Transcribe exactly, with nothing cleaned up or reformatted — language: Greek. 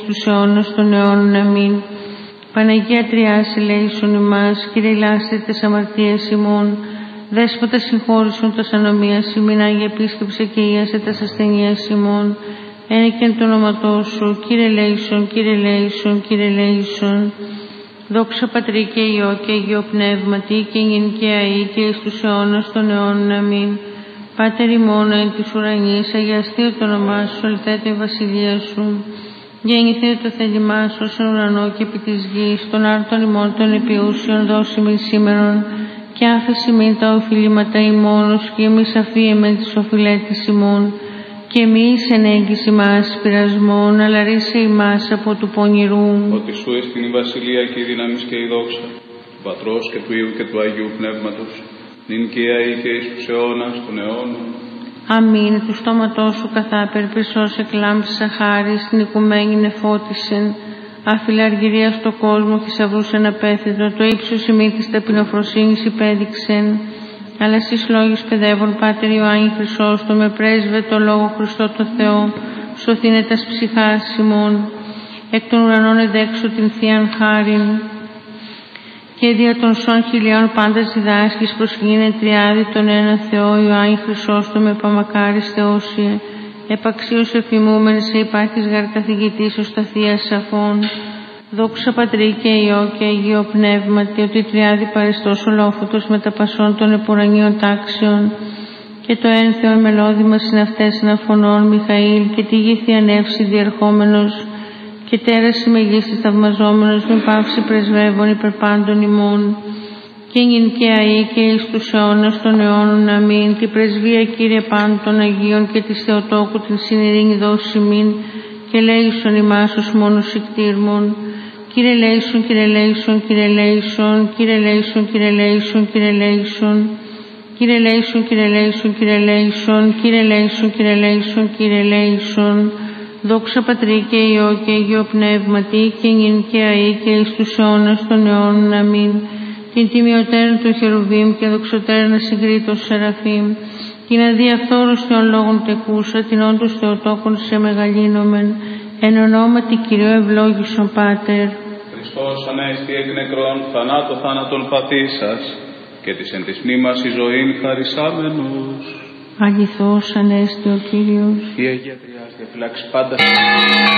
τους αιώνας των αιώνων. Αμήν. Παναγία Τριάς, ελέησον ημάς. Κύριε ηλάστε τες αμαρτίες ημών. Δέσποτα συγχώρησον τας ανομίας ημίν. Άγιε επίσκεψε και ίασε τας ασθενείας ημών. Ένε και εν το όνοματό σου. Κύριε ελέησον, Κύριε ελέησον, Κύριε ελέησον. Δόξα Πατρί και Υιό και Αγίο Πνεύματι και νυν και αεί και εις τους αιώνας των αιώνων. Αμήν. Πάτερ ημών εν της ουρανής, αγιαστειο το όνομά σου, ελθέτω η βασιλεία σου. Γεννηθείτε το θέλημά σου στον ουρανό και επί της γης, των άρτων ημών των επιούσιων δώσει μην σήμερον, και άφεση μην τα οφειλήματα ημώνος, και εμείς αφίεμεν τις οφειλέτης ημών, και εμείς εν έγκυση μας πειρασμών, αλλά ρίσε ημάς από του πονηρού. Ότι σου εστιν η βασιλεία και η δύναμις και η δόξα, του Πατρός και του Υιού και του Αγίου Πνεύματος, νυν και αεί και εις τους αιώνας των αιώνων. Αμήν. Του στόματός σου καθάπερ πρισός εκλάμψα χάρις, την οικουμένη νεφώτισεν, άφιλα αργυρία στο κόσμο, θησαυρούς εναπέθετο, το ύψος ημί της ταπεινοφροσύνης υπέδειξεν, αλλά εσείς λόγους παιδεύων, Πάτερ Ιωάννη Χρυσόστο, με πρέσβε το Λόγο Χριστό το Θεό, σωθήνε τας ψυχάς ημών, εκ των ουρανών εδέξω την Θείαν χάριν, και δια των σών χιλιών πάντα διδάσκεις προσκύνε τριάδι τον ένα Θεό, Ιωάννη Χρυσόστο, με παμακάρις Θεόσιε, επαξίως εφημούμενη σε υπάρχεις γαρ καθηγητής ως τα Θεία Σαφών. Δόξα Πατρί και Υιό και Αγίο Πνεύματι, ότι τριάδι παριστός ολόφωτος με τα πασών των επουρανίων τάξεων, και το εν Θεόν μελώδημα συναυτές αναφωνών Μιχαήλ, και τη γη θειανεύση διερχόμενος, και τέραση μεγίστης θαυμαζόμενος με πάυση πρεσβεύων υπερπάντων ημών, και νυν και αεί και εις τους αιώνας των αιώνων. Αμήν. Τη πρεσβεία, Κύριε, πάντων των Αγίων και της Θεοτόκου την συνειρήνη δώσει ημίν, και λέησον ημάς ως μόνος ικτήρμων. Κύριε λέησον, Κύριε λέησον, Κύριε λέησον, Κύριε λέησον, Κύριε λέησον, Κύριε λέησον, Κύριε λέησον, Κύριε λέησον, Κύριε λέησον, Κύριε λέησον, Κύριε λέησον, Κύριε λέησον. Δόξα Πατρί και Υιό και Αγίο Πνεύματι, και νυν και αεί και εις τους αιώνας των αιώνων. Αμήν. Την τιμιωτέρων του Χερουβίμ και δοξωτέρων ασυγκρίτων Σεραφείμ, την αδιαφθόρους των λόγων τεκούσα, την όντως Θεοτόκον σε μεγαλύνομεν, εν ονόματι Κυρίου ευλόγησον Πάτερ. Χριστός ανέστη εκ νεκρών, θανάτω θάνατον παθήσας, και της εν της μνήμας η ζωήν χαρισάμενος. Αληθώς ανέστη ο Κύριος. Η Αγία Τριάς διαφυλάξει πάντα.